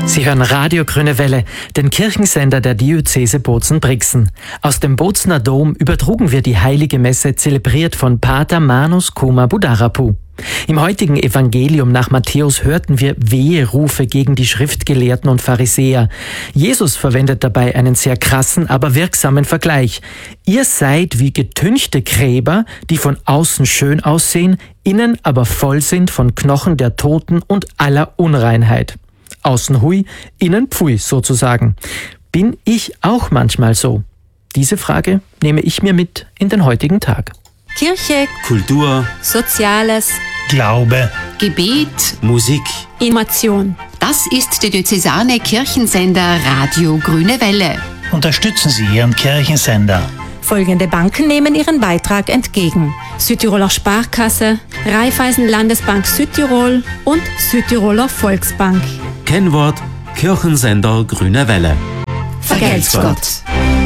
Sie hören Radio Grüne Welle, den Kirchensender der Diözese Bozen-Brixen. Aus dem Bozener Dom übertrugen wir die Heilige Messe, zelebriert von Pater Manus Koma Budarapu. Im heutigen Evangelium nach Matthäus hörten wir Weherufe gegen die Schriftgelehrten und Pharisäer. Jesus verwendet dabei einen sehr krassen, aber wirksamen Vergleich. Ihr seid wie getünchte Gräber, die von außen schön aussehen, innen aber voll sind von Knochen der Toten und aller Unreinheit. Außen hui, innen pfui sozusagen. Bin ich auch manchmal so? Diese Frage nehme ich mir mit in den heutigen Tag. Kirche, Kultur, Soziales, Glaube, Gebet, Musik, Innovation. Das ist der diözesane Kirchensender Radio Grüne Welle. unterstützen Sie Ihren Kirchensender. Folgende Banken nehmen ihren Beitrag entgegen: Südtiroler Sparkasse, Raiffeisen Landesbank Südtirol und Südtiroler Volksbank. Kennwort Kirchensender Grüne Welle. Vergelt's Gott.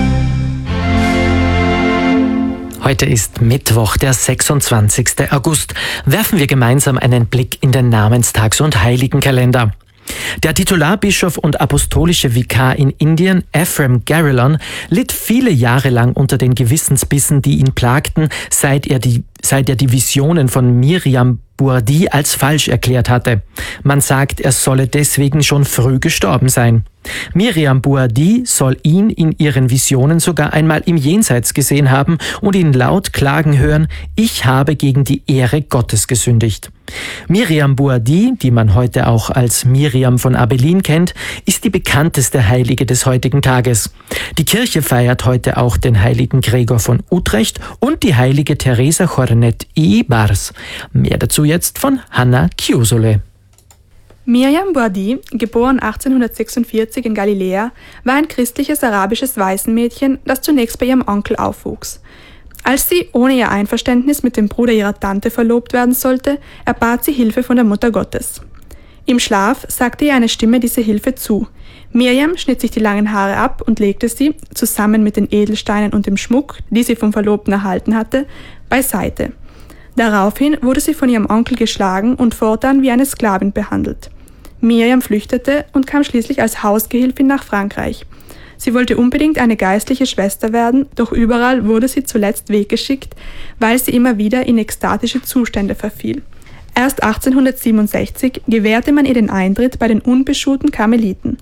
Heute ist Mittwoch, der 26. August. Werfen wir gemeinsam einen Blick in den Namenstags- und Heiligenkalender. Der Titularbischof und apostolische Vikar in Indien, Ephraim Garrelon, litt viele Jahre lang unter den Gewissensbissen, die ihn plagten, seit er die Visionen von Miriam Bourdi als falsch erklärt hatte. Man sagt, er solle deswegen schon früh gestorben sein. Miriam Bourdi soll ihn in ihren Visionen sogar einmal im Jenseits gesehen haben und ihn laut klagen hören: Ich habe gegen die Ehre Gottes gesündigt. Miriam Bourdi, die man heute auch als Miriam von Abelin kennt, ist die bekannteste Heilige des heutigen Tages. Die Kirche feiert heute auch den heiligen Gregor von Utrecht und die heilige Teresa Jornet i Bars. Mehr dazu jetzt von Hanna Chiusole. Miriam Bourdi, geboren 1846 in Galiläa, war ein christliches arabisches Waisenmädchen, das zunächst bei ihrem Onkel aufwuchs. Als sie ohne ihr Einverständnis mit dem Bruder ihrer Tante verlobt werden sollte, erbat sie Hilfe von der Mutter Gottes. Im Schlaf sagte ihr eine Stimme diese Hilfe zu. Miriam schnitt sich die langen Haare ab und legte sie, zusammen mit den Edelsteinen und dem Schmuck, die sie vom Verlobten erhalten hatte, beiseite. Daraufhin wurde sie von ihrem Onkel geschlagen und fortan wie eine Sklavin behandelt. Miriam flüchtete und kam schließlich als Hausgehilfin nach Frankreich. Sie wollte unbedingt eine geistliche Schwester werden, doch überall wurde sie zuletzt weggeschickt, weil sie immer wieder in ekstatische Zustände verfiel. Erst 1867 gewährte man ihr den Eintritt bei den unbeschuhten Karmeliten.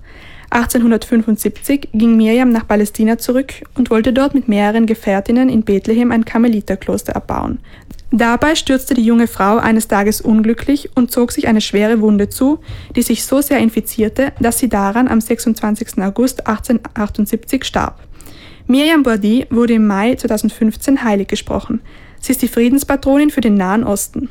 1875 ging Miriam nach Palästina zurück und wollte dort mit mehreren Gefährtinnen in Bethlehem ein Karmeliterkloster erbauen. Dabei stürzte die junge Frau eines Tages unglücklich und zog sich eine schwere Wunde zu, die sich so sehr infizierte, dass sie daran am 26. August 1878 starb. Miriam Bourdi wurde im Mai 2015 heilig gesprochen. Sie ist die Friedenspatronin für den Nahen Osten.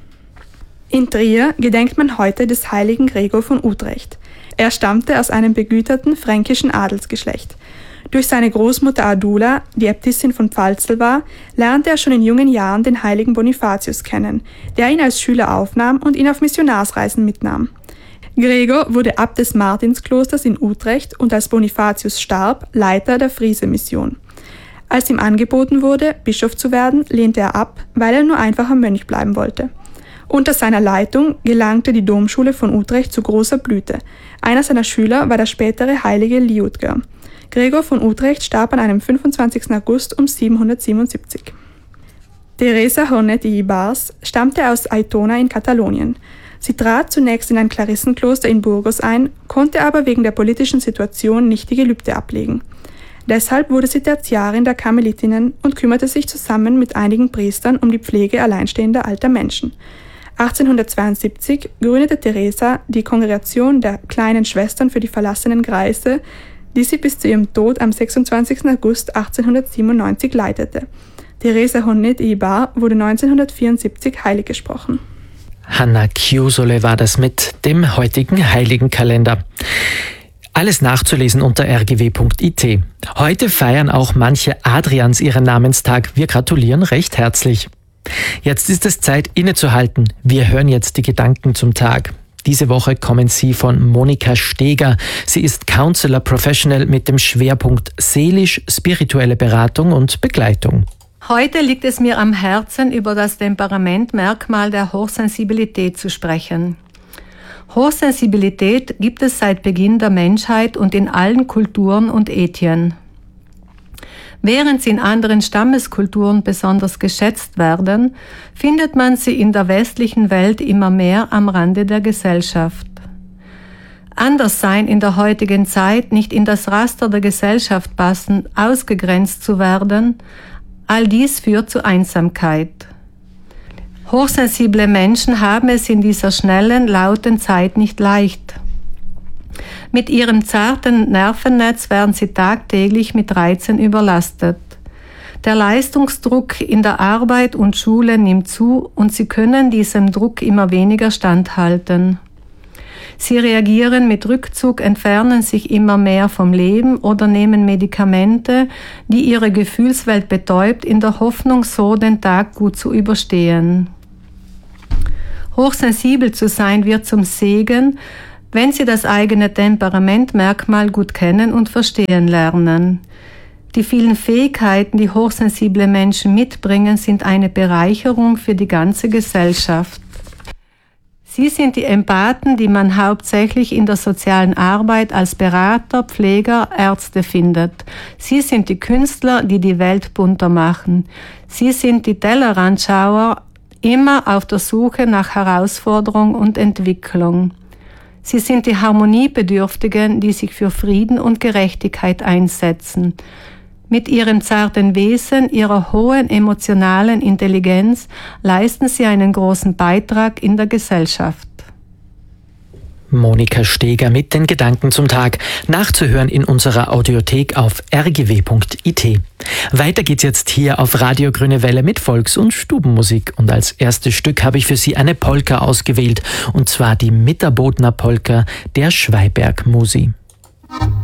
In Trier gedenkt man heute des heiligen Gregor von Utrecht. Er stammte aus einem begüterten fränkischen Adelsgeschlecht. Durch seine Großmutter Ardula, die Äbtissin von Pfalzel war, lernte er schon in jungen Jahren den heiligen Bonifatius kennen, der ihn als Schüler aufnahm und ihn auf Missionarsreisen mitnahm. Gregor wurde Abt des Martinsklosters in Utrecht und als Bonifatius starb, Leiter der Friese-Mission. Als ihm angeboten wurde, Bischof zu werden, lehnte er ab, weil er nur einfacher Mönch bleiben wollte. Unter seiner Leitung gelangte die Domschule von Utrecht zu großer Blüte. Einer seiner Schüler war der spätere heilige Liudger. Gregor von Utrecht starb an einem 25. August um 777. Teresa Jornet i Bars stammte aus Aitona in Katalonien. Sie trat zunächst in ein Klarissenkloster in Burgos ein, konnte aber wegen der politischen Situation nicht die Gelübde ablegen. Deshalb wurde sie Tertiarin der Karmelitinnen und kümmerte sich zusammen mit einigen Priestern um die Pflege alleinstehender alter Menschen. 1872 gründete Teresa die Kongregation der Kleinen Schwestern für die verlassenen Greise, die sie bis zu ihrem Tod am 26. August 1897 leitete. Teresa Jornet i Bars wurde 1974 heilig gesprochen. Hanna Chiusole war das mit dem heutigen Heiligenkalender. Alles nachzulesen unter rgw.it. Heute feiern auch manche Adrians ihren Namenstag. Wir gratulieren recht herzlich. Jetzt ist es Zeit, innezuhalten. Wir hören jetzt die Gedanken zum Tag. Diese Woche kommen sie von Monika Steger. Sie ist Counselor Professional mit dem Schwerpunkt seelisch-spirituelle Beratung und Begleitung. Heute liegt es mir am Herzen, über das Temperamentmerkmal der Hochsensibilität zu sprechen. Hochsensibilität gibt es seit Beginn der Menschheit und in allen Kulturen und Ethien. Während sie in anderen Stammeskulturen besonders geschätzt werden, findet man sie in der westlichen Welt immer mehr am Rande der Gesellschaft. Anderssein in der heutigen Zeit, nicht in das Raster der Gesellschaft passen, ausgegrenzt zu werden, all dies führt zu Einsamkeit. Hochsensible Menschen haben es in dieser schnellen, lauten Zeit nicht leicht. Mit ihrem zarten Nervennetz werden sie tagtäglich mit Reizen überlastet. Der Leistungsdruck in der Arbeit und Schule nimmt zu und sie können diesem Druck immer weniger standhalten. Sie reagieren mit Rückzug, entfernen sich immer mehr vom Leben oder nehmen Medikamente, die ihre Gefühlswelt betäubt, in der Hoffnung, so den Tag gut zu überstehen. Hochsensibel zu sein wird zum Segen, wenn sie das eigene Temperamentmerkmal gut kennen und verstehen lernen. Die vielen Fähigkeiten, die hochsensible Menschen mitbringen, sind eine Bereicherung für die ganze Gesellschaft. Sie sind die Empathen, die man hauptsächlich in der sozialen Arbeit als Berater, Pfleger, Ärzte findet. Sie sind die Künstler, die die Welt bunter machen. Sie sind die Tellerrandschauer, immer auf der Suche nach Herausforderung und Entwicklung. Sie sind die Harmoniebedürftigen, die sich für Frieden und Gerechtigkeit einsetzen. Mit ihrem zarten Wesen, ihrer hohen emotionalen Intelligenz leisten sie einen großen Beitrag in der Gesellschaft. Monika Steger mit den Gedanken zum Tag, nachzuhören in unserer Audiothek auf rgw.it. Weiter geht's jetzt hier auf Radio Grüne Welle mit Volks- und Stubenmusik. Und als erstes Stück habe ich für Sie eine Polka ausgewählt, und zwar die Mitterbodner Polka der Schweiberg Musi.